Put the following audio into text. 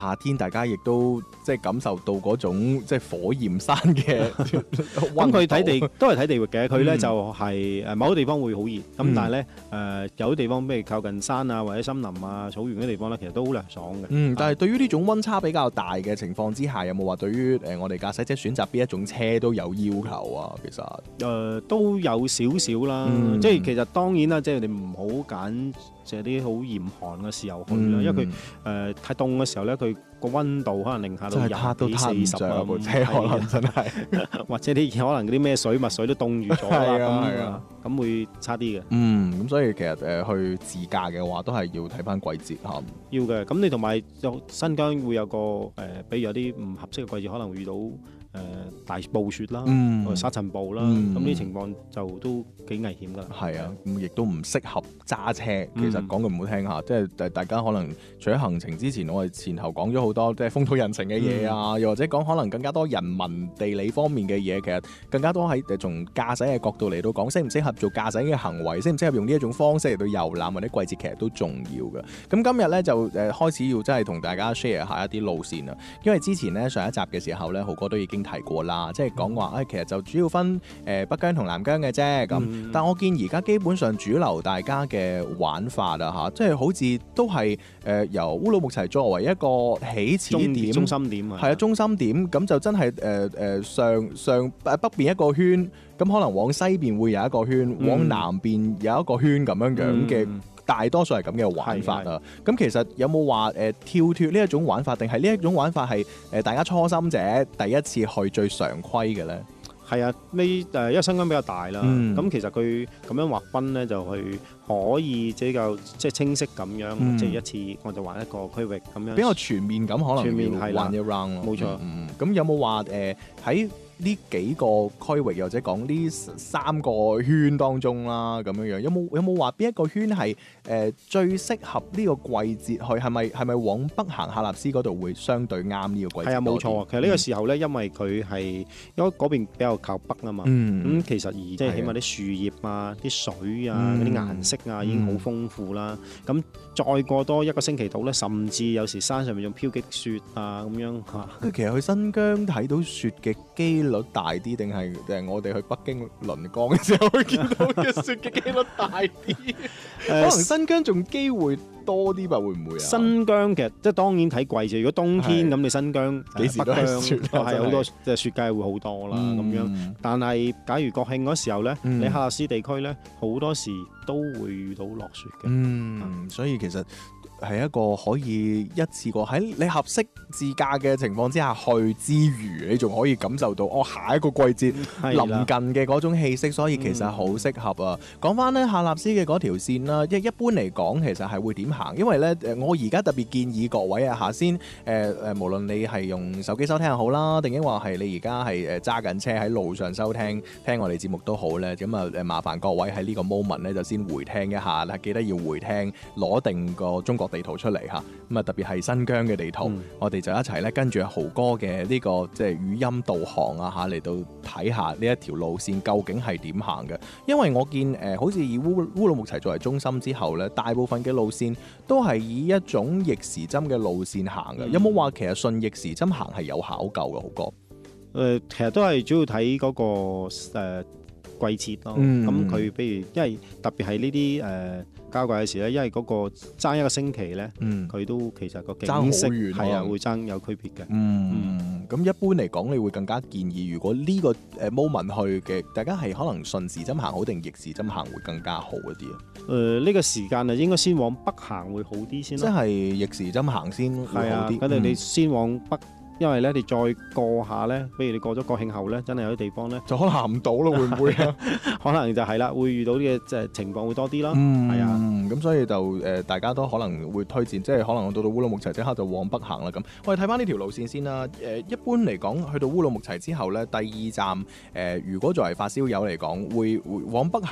夏天大家亦都即係感受到嗰種即係火焰山嘅咁佢睇地都係睇地域嘅，佢咧就係某啲地方會好熱，咁但係咧有啲地方譬如靠近山啊或者森林啊草原嗰啲地方咧，其實都好涼爽嘅。 但係對於呢種溫差比較大嘅情況之下，有冇話對於我哋駕駛者選擇邊一種車都有要求啊？其實都有少少啦，即係其實當然啦，即係你唔好揀即係啲好嚴寒嘅時候去啦，因為佢太凍嘅時候咧，佢個溫度可能零下到20幾40啊， 部車可能真係， 或者啲可能嗰啲咩墨水都凍住咗啦，咁會差啲嘅。 咁所以其實去自駕嘅話，都係要睇翻季節嚇。 要嘅，咁你同埋新疆會有個比如有啲唔合適嘅季節，可能會遇到大暴雪啦，沙塵暴啦，咁呢啲情況就都幾危險㗎。 係啊，咁亦都唔適合揸車。其實講句唔好聽下，即係大家可能除咗行程之前，我哋前後講咗好多即係風土人情嘅嘢啊，又或者講可能更加多人文地理方面嘅嘢，其實更加多喺從駕駛嘅角度嚟到講，適唔適合做駕駛嘅行為，適唔適合用呢一種方式嚟到遊覽或者季節，其實都重要嘅。咁今日咧就開始要真係同大家 share 下一啲路線啦，因為之前咧上一集嘅時候咧，豪哥都已經提過啦，即係講話其實就主要分北疆同南疆嘅啫咁。但我見而家基本上主流大家嘅玩法啊即係好似都係由烏魯木齊作為一個起始點、 中心點係啊，中心點咁就真係上北邊一個圈，咁可能往西邊會有一個圈，往南邊有一個圈咁樣嘅。大多數係咁嘅玩法啊！咁其實有冇話跳脫呢一種玩法，定係呢一種玩法係大家初心者第一次去最常規嘅咧？ 係啊，因為新疆比較大啦，咁其實佢咁樣劃分咧，就去可以比較即係清晰咁樣，即係一次我就玩一個區域咁樣， 比較全面咁可能全面係玩一 round 冇錯。 咁有冇話喺呢幾個區域，又或者講呢3個圈當中啦，咁樣有冇話邊一個圈係最適合呢個季節去？係咪往北行喀納斯嗰度會相對啱呢個季節？ 係啊，冇錯。其實呢個時候咧，因為佢係因為嗰邊比較靠北啊嘛，咁其實即係起碼啲樹葉啊、啲水啊、嗰啲顏色啊已經好豐富啦。咁再過多1個星期到咧，甚至有時山上面仲飄積雪啊咁樣嚇。 其實去新疆睇到雪嘅機率大啲，定係我哋去北京臨江嘅時候會見到嘅雪嘅機率大啲？可能新疆仲機會多啲吧？會唔會啊？ 新疆其實即係當然睇季節，如果冬天咁，你新疆幾時都係雪， 係好多即係雪界會好多啦咁樣。但係假如國慶嗰時候咧，你喀納斯地區咧好多時都會遇到落雪嘅。 所以其實係一個可以一次過喺你合適自駕嘅情況之下去之餘，你仲可以感受到下一個季節臨近嘅嗰種氣息，所以其實好適合啊！講翻咧喀納斯嘅嗰條線啦，一般嚟講其實係會點行？因為咧我而家特別建議各位啊先無論你係用手機收聽又好啦，定抑或係你而家係揸緊車喺路上收聽我哋節目都好咧，咁啊麻煩各位喺呢個 moment 咧就先回聽一下啦，記得要回聽，攞定個中國地圖出嚟嚇，咁啊特別係新疆嘅地圖，我哋就一齊咧跟住豪哥嘅呢個即係語音導航啊嚟到睇下呢一條路線究竟係點行嘅。因為我見好似以烏魯木齊作為中心之後咧，大部分嘅路線都係以一種逆時針嘅路線行嘅。有冇話其實順逆時針行係有考究嘅？豪哥， 其實都係主要睇嗰個季節咯。咁佢譬如因為特別係呢啲交界嘅時咧，因為嗰個爭1個星期咧，佢都其實個景色係啊會爭有區別嘅。 咁一般嚟講，你會更加建議，如果呢個moment 去嘅，大家係可能順時針行好定逆時針行會更加好一啲啊？ 呢個時間啊，應該先往北行會好啲先。 即係逆時針行先會好啲。 咁你先往北。因為咧，你再過下咧，比如你過咗國慶後咧，真係有啲地方咧， 就可能行唔到咯，會唔會啊？ 可能就係啦，會遇到啲嘅即係情況會多啲啦。係啊， 咁所以就大家都可能會推薦，即係可能到烏魯木齊即刻就往北行啦。咁我哋睇翻呢條路線先啦。一般嚟講，去到烏魯木齊之後咧，第2站如果作為發燒友嚟講，會往北行。